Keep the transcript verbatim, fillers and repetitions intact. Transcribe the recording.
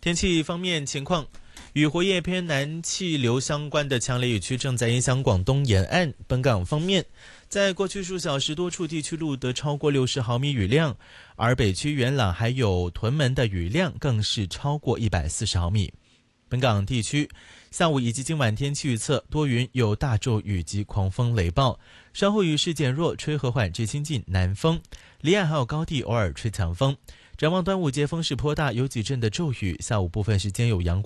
天气方面情况，与活跃偏南气流相关的强雷雨区正在影响广东沿岸。本港方面，在过去数小时，多处地区录得超过六十毫米雨量，而北区元朗还有屯门的雨量更是超过一百四十毫米。本港地区下午以及今晚天气预测，多云有大骤雨及狂风雷暴，稍后雨势减弱，吹和缓至清劲南风，离岸还有高地偶尔吹强风。展望端午节风势颇大，有几阵的骤雨，下午部分时间有阳光。